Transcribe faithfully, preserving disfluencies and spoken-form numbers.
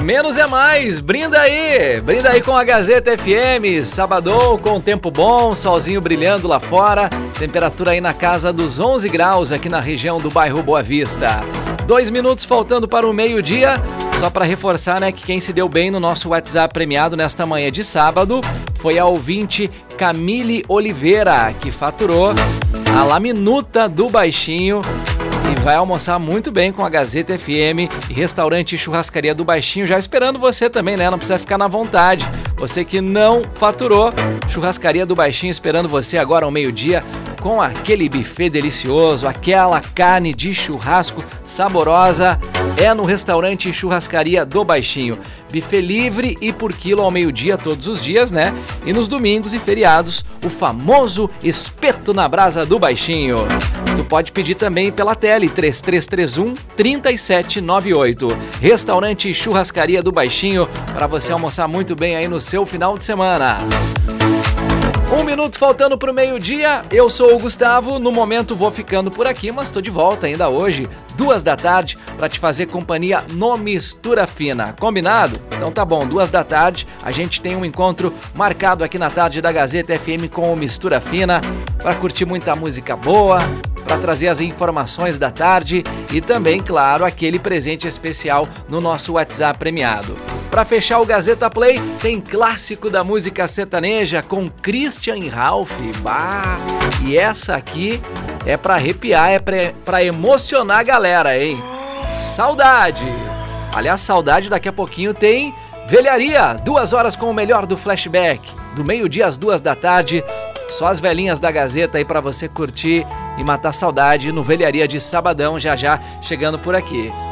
Menos é mais, brinda aí, brinda aí com a Gazeta F M, sabadão com tempo bom, solzinho brilhando lá fora, temperatura aí na casa dos onze graus aqui na região do bairro Boa Vista. Dois minutos faltando para o meio-dia, só para reforçar, né, que quem se deu bem no nosso WhatsApp premiado nesta manhã de sábado foi a ouvinte Camille Oliveira, que faturou a laminuta do Baixinho e vai almoçar muito bem com a Gazeta F M e restaurante e churrascaria do Baixinho, já esperando você também, né? Não precisa ficar na vontade. Você que não faturou, churrascaria do Baixinho esperando você agora ao meio-dia com aquele buffet delicioso, aquela carne de churrasco saborosa, é no restaurante e churrascaria do Baixinho. Buffet livre e por quilo ao meio-dia todos os dias, né? E nos domingos e feriados, o famoso espeto na brasa do Baixinho. Tu pode pedir também pela tele, três três três um, três sete nove oito. Restaurante e churrascaria do Baixinho, para você almoçar muito bem aí no seu final de semana. Um minuto faltando pro meio-dia, eu sou o Gustavo, no momento vou ficando por aqui, mas tô de volta ainda hoje, duas da tarde, para te fazer companhia no Mistura Fina, combinado? Então tá bom, duas da tarde, a gente tem um encontro marcado aqui na tarde da Gazeta F M com o Mistura Fina, para curtir muita música boa, para trazer as informações da tarde e também, claro, aquele presente especial no nosso WhatsApp premiado. Para fechar o Gazeta Play, tem clássico da música sertaneja com Christian e Ralph. Bah! E essa aqui é para arrepiar, é para emocionar a galera, hein? Saudade! Aliás, saudade, daqui a pouquinho tem Velharia, duas horas com o melhor do flashback, do meio-dia às duas da tarde, só as velhinhas da Gazeta aí para você curtir e matar saudade no Velharia de sabadão, já já chegando por aqui.